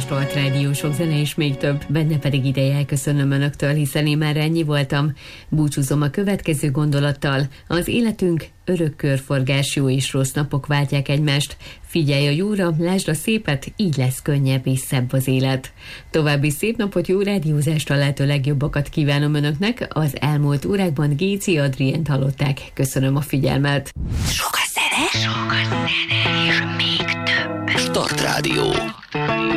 Start Rádió, sok zene és még több. Benne pedig ideje elköszönöm önöktől, hiszen én már ennyi voltam. Búcsúzom a következő gondolattal. Az életünk örök körforgás, jó és rossz napok váltják egymást. Figyelj a jóra, lásd a szépet, így lesz könnyebb és szebb az élet. További szép napot, jó rádiózást, a lehető legjobbakat kívánom önöknek. Az elmúlt órákban Géci Adrient hallották. Köszönöm a figyelmet. Sok a zene és még több. Start Rádió.